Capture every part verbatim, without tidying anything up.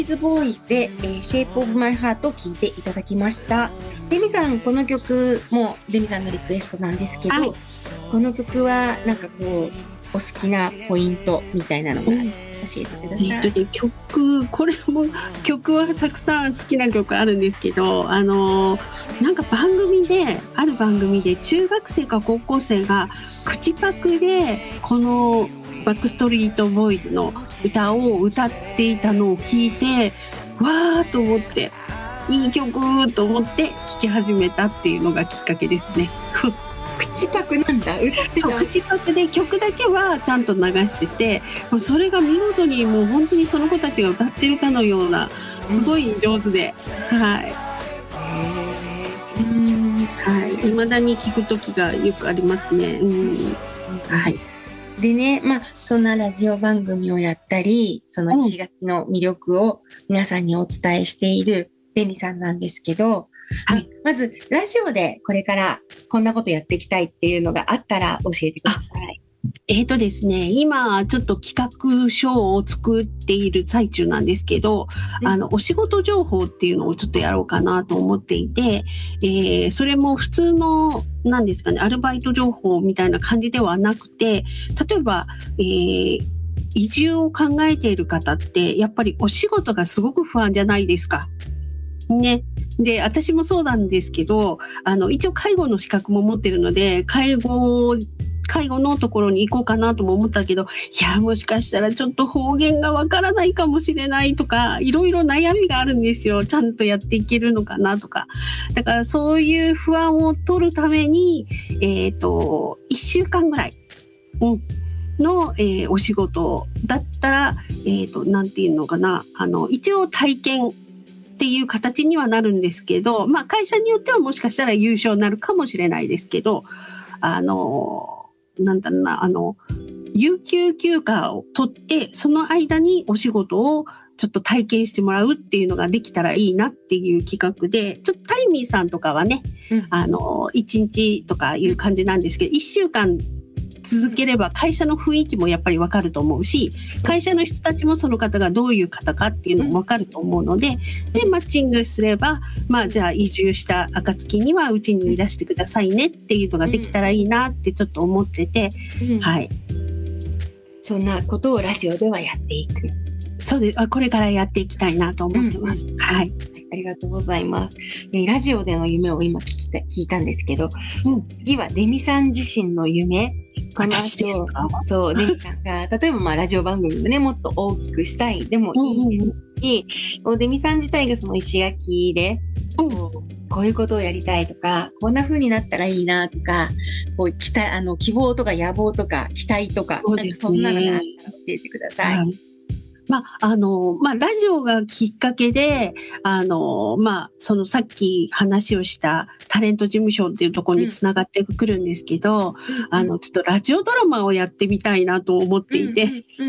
ズボーイズで、えー、シェイプオブマイハートを聴いていただきました。デミさん、この曲もデミさんのリクエストなんですけど、はい、この曲はなんかこうお好きなポイントみたいなのが、うん、教えてください。 えっとね、曲これも曲はたくさん好きな曲あるんですけど、あのなんか番組である番組で中学生か高校生が口パクでこのバックストリートボーイズの歌を歌っていたのを聞いて、わーと思っていい曲と思って聴き始めたっていうのがきっかけですね。 口パクなんだ。歌ってた。 そう、口パクで曲だけはちゃんと流してて、それが見事にもう本当にその子たちが歌ってるかのような、すごい上手で、うん、はい。へー、うん、はい。未だに聞く時がよくありますね。うん、はい。 でね、まあそんなラジオ番組をやったり、その石垣の魅力を皆さんにお伝えしているデミさんなんですけど、はい、まずラジオでこれからこんなことやっていきたいっていうのがあったら教えてください。 えーとですね、今ちょっと企画書を作っている最中なんですけど、うん、あのお仕事情報っていうのをちょっとやろうかなと思っていて、えー、それも普通のなんですかね、アルバイト情報みたいな感じではなくて、例えば、えー、移住を考えている方ってやっぱりお仕事がすごく不安じゃないですか。ね。で、私もそうなんですけど、あの、一応介護の資格も持ってるので、介護、介護のところに行こうかなとも思ったけど、いや、もしかしたらちょっと方言がわからないかもしれないとか、いろいろ悩みがあるんですよ。ちゃんとやっていけるのかなとか。だからそういう不安を取るために、えっと、一週間ぐらい、うん。の、えー、お仕事だったら、えっと、なんていうのかな、あの、一応体験っていう形にはなるんですけど、まあ会社によってはもしかしたら優勝になるかもしれないですけど、あの、なんだろうな、あの、有給休暇を取って、その間にお仕事をちょっと体験してもらうっていうのができたらいいなっていう企画で、ちょっとタイミーさんとかはね、うん、あの、いちにちとかいう感じなんですけど、いっしゅうかん続ければ会社の雰囲気もやっぱりわかると思うし、会社の人たちもその方がどういう方かっていうのもわかると思うので、で、マッチングすれば、まあじゃあ移住した暁にはうちにいらしてくださいねっていうのができたらいいなってちょっと思ってて、うん、はい。 そんなことをラジオではやっていく。 そうです。これからやっていきたいなと思ってます。うんうん、はい。 ありがとうございます。ラジオでの夢を今聞きた聞いたんですけど、うん、次はデミさん自身の夢。この後、そう、デミさんが、例えばまあラジオ番組もね、もっと大きくしたいでもいいし、うんうん、デミさん自体がその石垣で、うん、こう、こういうことをやりたいとか、こんな風になったらいいなとか、こう期待、あの、希望とか野望とか期待とか、そうですね、なんかそんなのがあったら教えてください。はい、 まあ、あの、まあ、ラジオがきっかけで、あの、まあ、そのさっき話をしたタレント事務所っていうところにつながってくるんですけど、うん、あの、ちょっとラジオドラマをやってみたいなと思っていて、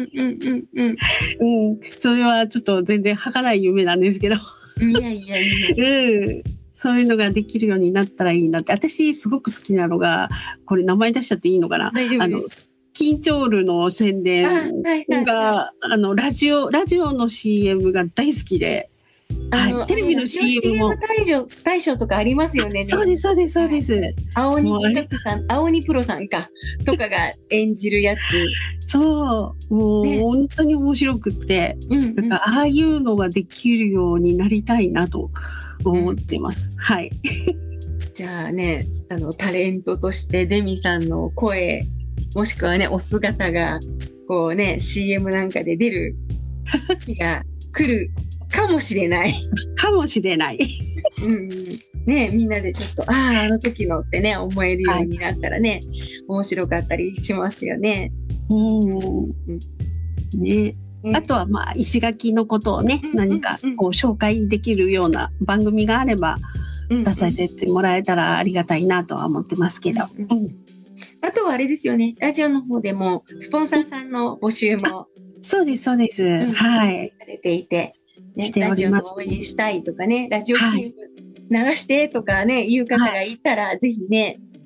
うん、それはちょっと全然儚い夢なんですけど、 いやいやいや、 うん。そういうのができるようになったらいいなって、私すごく好きなのが、これ名前出しちゃっていいのかな？ 大丈夫です。 あのキンチョールの宣伝が、あ、はいはいはい、あの、ラジオ、ラジオの シーエム が大好きで、はい、テレビの シーエム も。 シーエム 大賞、大賞とかありますよね。 そうです、そうです、そうです。 青鬼企画さん、青鬼プロさんか、とかが演じるやつ。 そう、もう、ね、本当に面白くって、うんうん、なんかああいうのができるようになりたいなと思ってます。うん、はい。 じゃあね、あの、タレントとしてデミさんの声、もしくはね、お姿が、こうね、シーエム なんかで出る日が来るかもしれない。 かもしれない。 うん、ね、みんなでちょっと、ああ、あの時のってね、思えるようになったらね、はい、面白かったりしますよね。 うん。ね。ね、あとはまあ、石垣のことをね、うん、何かこう紹介できるような番組があれば、出させてもらえたらありがたいなとは思ってますけど。うんうん、 あとはあれですよね。ラジオの方でも、スポンサーさんの募集も。 そうです、そうです。うん、はい。 されていて、ね、 しております。 ラジオの応援したいとかね、ラジオ シーエム 流してとかね、いう方がいたら、はい、ぜひね、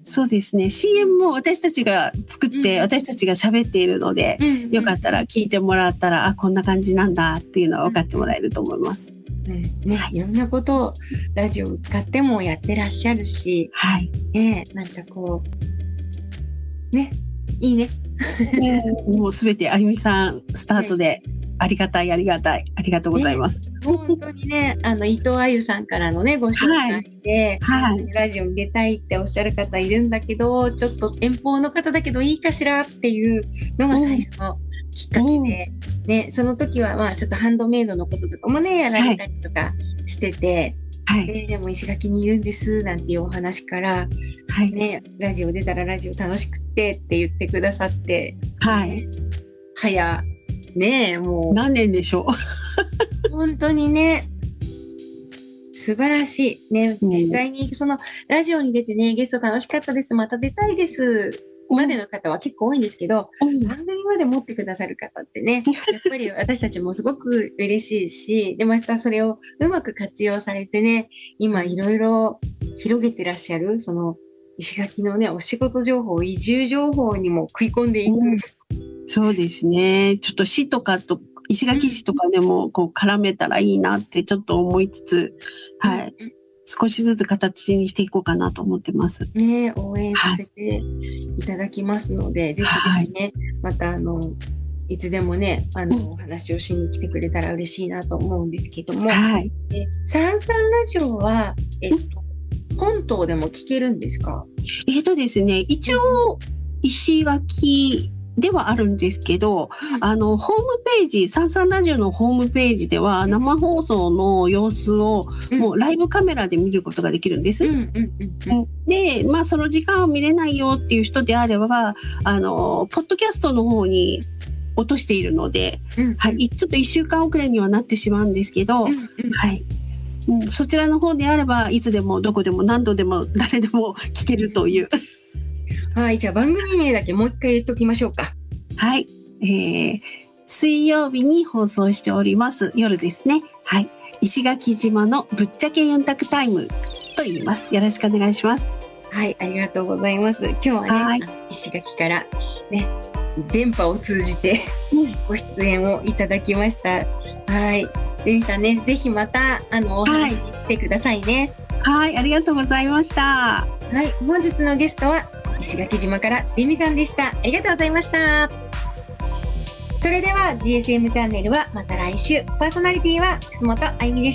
そうですね。シーエム も私たちが作って、うん、私たちが喋っているので、うんうん、よかったら聞いてもらったら、あ、こんな感じなんだっていうのは分かってもらえると思います。 うんね、はい、いろんなことをラジオを使ってもやってらっしゃるし、 はい。 ね、なんかこう、ね、いいね。 ねもうすべてあゆみさんスタートで、ありがたい、ありがたい、ありがとうございます。 ね、本当にね、あの、伊藤あゆさんからのね、ご紹介で、はいはい、ラジオに出たいっておっしゃる方いるんだけど、ちょっと遠方の方だけどいいかしらっていうのが最初のきっかけで、ね、その時はまあちょっとハンドメイドのこととかもね、やられたりとかしてて、はい、で, でも石垣にいるんですなんていうお話から、はい、ね、ラジオ出たらラジオ楽しくてって言ってくださって、 はい。 早、ねえ、もう。 何年でしょう。本当にね、素晴らしい。ね、実際にそのラジオに出てね、ゲスト楽しかったです、また出たいです。までの方は結構多いんですけど、うん、番組まで持ってくださる方ってね、やっぱり私たちもすごく嬉しいし、で、またそれをうまく活用されてね、今いろいろ広げてらっしゃる、その石垣のね、お仕事情報、移住情報にも食い込んでいく。うん、 そうですね。ちょっと市とかと、石垣市とかでもこう絡めたらいいなってちょっと思いつつ、うん、はい。うん、少しずつ形にしていこうかなと思ってます。 ね、応援させていただきますので、はい、ぜひぜひね、はい、またあの、いつでもね、あの、うん、お話をしに来てくれたら嬉しいなと思うんですけども、 はい。 え、サンサンラジオは、えっと、本島でも聞けるんですか？ えっとですね、一応、石垣ではあるんですけど、うん、あの、ホームページ、サンサンラジオのホームページでは、生放送の様子を、もうライブカメラで見ることができるんです。で、まあ、その時間を見れないよっていう人であれば、あの、ポッドキャストの方に落としているので、うん、はい、ちょっと一週間遅れにはなってしまうんですけど、うんうん、はい。うん、そちらの方であれば、いつでもどこでも何度でも誰でも聞けるという。 はい、じゃあ番組名だけもう一回言っときましょうか。 はい、えー、水曜日に放送しております。夜ですね。はい、石垣島のぶっちゃけユンタクタイムと言います。よろしくお願いします。 はい、ありがとうございます。今日はね、はい、石垣からね、電波を通じてご出演をいただきました。はい。レミさんね、ぜひまた、あの、お話に来てくださいね。 はい、はい、ありがとうございました。 はい、本日のゲストは、石垣島からレミさんでした。ありがとうございました。それでは、ジーエスエム チャンネルはまた来週。パーソナリティは楠本あゆみでした。